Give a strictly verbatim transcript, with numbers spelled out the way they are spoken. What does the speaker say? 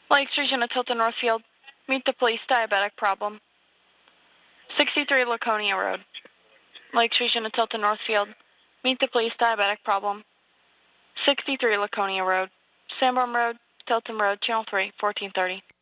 Lakes Region of Tilton Northfield. Meet the police, diabetic problem. sixty-three Laconia Road. Lakes Region of Tilton Northfield. Meet the police, diabetic problem. sixty-three Laconia Road. Sanborn Road, Tilton Road, Channel three, fourteen thirty.